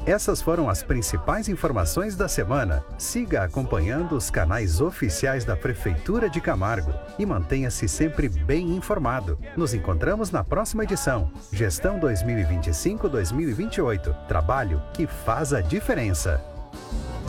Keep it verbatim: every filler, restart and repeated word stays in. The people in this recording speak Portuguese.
Essas foram as principais informações da semana. Siga acompanhando os canais oficiais da Prefeitura de Camargo e mantenha-se sempre bem informado. Nos encontramos na próxima edição. Gestão dois mil e vinte e cinco a dois mil e vinte e oito. Trabalho que faz a diferença.